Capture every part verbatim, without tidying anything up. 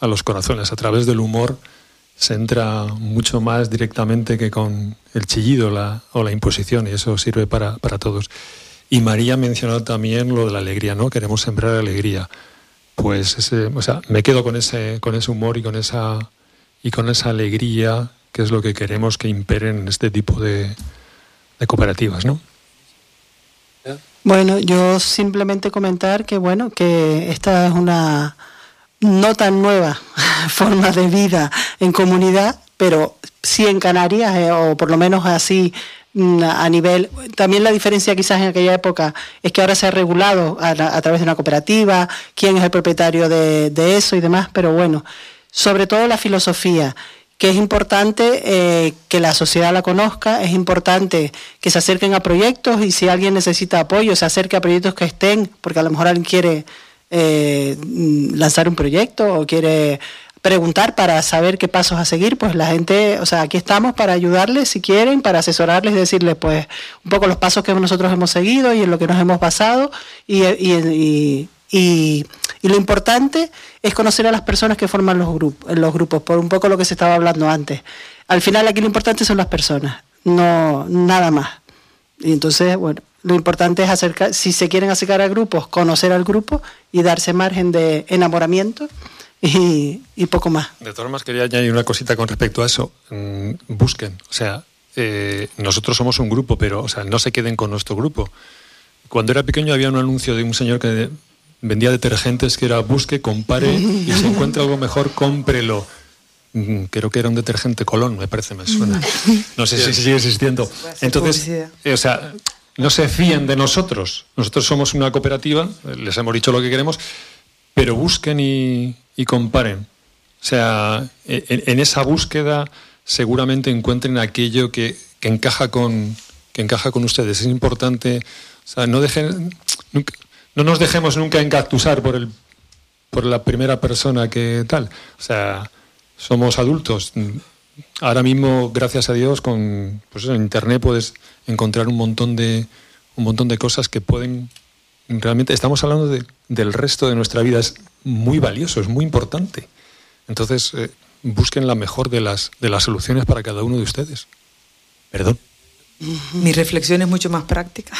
a los corazones. A través del humor se entra mucho más directamente que con el chillido la, o la imposición, y eso sirve para, para todos. Y María mencionó también lo de la alegría, ¿no? Queremos sembrar alegría. Pues ese, o sea, me quedo con ese, con ese humor y con esa, y con esa alegría, que es lo que queremos que imperen en este tipo de, de cooperativas, ¿no? Bueno, yo simplemente comentar que bueno, que esta es una no tan nueva forma de vida en comunidad, pero sí en Canarias, eh, o por lo menos así a nivel. También la diferencia quizás en aquella época es que ahora se ha regulado a, a través de una cooperativa, quién es el propietario de, de eso y demás, pero bueno, sobre todo la filosofía, que es importante eh, que la sociedad la conozca, es importante que se acerquen a proyectos, y si alguien necesita apoyo, se acerque a proyectos que estén, porque a lo mejor alguien quiere eh, lanzar un proyecto o quiere preguntar para saber qué pasos a seguir, pues la gente, o sea, aquí estamos para ayudarles si quieren, para asesorarles, decirles pues un poco los pasos que nosotros hemos seguido y en lo que nos hemos basado, y, y, y, y, y lo importante es conocer a las personas que forman los grupos, los grupos, por un poco lo que se estaba hablando antes. Al final aquí lo importante son las personas, no nada más. Y entonces, bueno, lo importante es acercar, si se quieren acercar a grupos, conocer al grupo y darse margen de enamoramiento. Y, y poco más. De todas formas, quería añadir una cosita con respecto a eso. Mm, busquen, o sea, eh, nosotros somos un grupo, pero o sea, no se queden con nuestro grupo. Cuando era pequeño había un anuncio de un señor que vendía detergentes que era busque, compare, y si encuentra algo mejor, cómprelo. Mm, creo que era un detergente Colón, me parece, me suena. No sé si sigue existiendo. Entonces, eh, o sea, no se fíen de nosotros. Nosotros somos una cooperativa, les hemos dicho lo que queremos, pero busquen y, y comparen. O sea, en, en esa búsqueda seguramente encuentren aquello que, que encaja con que encaja con ustedes. Es importante, o sea, no dejen, nunca, no nos dejemos nunca engatusar por el por la primera persona que tal. O sea, somos adultos. Ahora mismo, gracias a Dios, con pues en internet puedes encontrar un montón de un montón de cosas que pueden. Realmente estamos hablando de, del resto de nuestra vida, es muy valioso, es muy importante. Entonces, eh, busquen la mejor de las, de las soluciones para cada uno de ustedes. Perdón. Mi reflexión es mucho más práctica.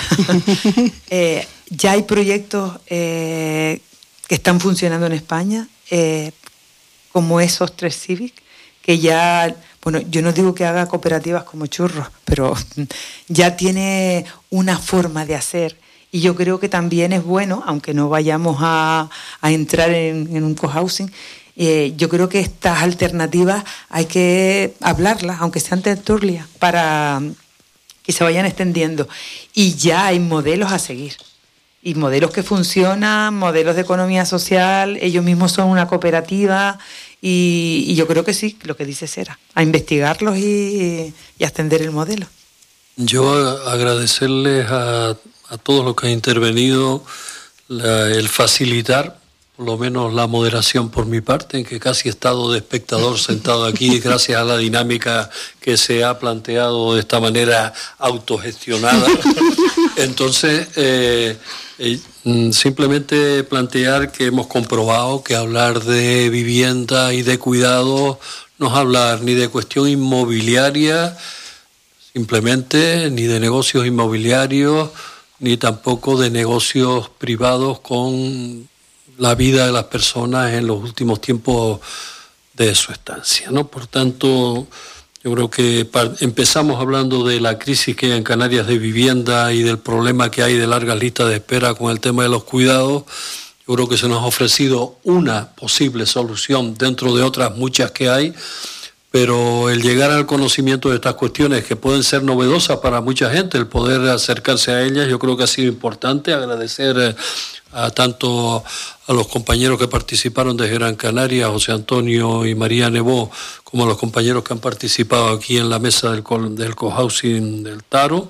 eh, ya hay proyectos eh, que están funcionando en España, eh, como esos tres Civic, que ya, bueno, yo no digo que haga cooperativas como Churros, pero ya tiene una forma de hacer. Y yo creo que también es bueno, aunque no vayamos a, a entrar en, en un cohousing, eh, yo creo que estas alternativas hay que hablarlas, aunque sean tertulias, para que se vayan extendiendo. Y ya hay modelos a seguir. Y modelos que funcionan, modelos de economía social, ellos mismos son una cooperativa, y, y yo creo que sí, lo que dice Sera, a investigarlos y, y a extender el modelo. Yo agradecerles a... a todos los que han intervenido, la, el facilitar, por lo menos la moderación por mi parte, en que casi he estado de espectador sentado aquí, gracias a la dinámica que se ha planteado de esta manera autogestionada. Entonces, eh, eh, simplemente plantear que hemos comprobado que hablar de vivienda y de cuidado no es hablar ni de cuestión inmobiliaria, simplemente, ni de negocios inmobiliarios, ni tampoco de negocios privados con la vida de las personas en los últimos tiempos de su estancia, ¿no? Por tanto, yo creo que empezamos hablando de la crisis que hay en Canarias de vivienda y del problema que hay de largas listas de espera con el tema de los cuidados. Yo creo que se nos ha ofrecido una posible solución dentro de otras muchas que hay, pero el llegar al conocimiento de estas cuestiones que pueden ser novedosas para mucha gente, el poder acercarse a ellas, yo creo que ha sido importante. Agradecer a tanto a los compañeros que participaron desde Gran Canaria, José Antonio y María Nevó, como a los compañeros que han participado aquí en la mesa del, co del cohousing del Taro,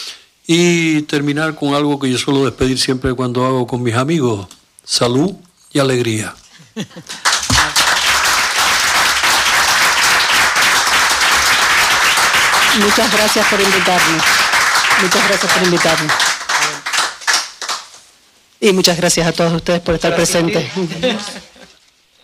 y terminar con algo que yo suelo despedir siempre cuando hago con mis amigos: salud y alegría. Muchas gracias por invitarnos. Muchas gracias por invitarnos. Y muchas gracias a todos ustedes por estar presentes.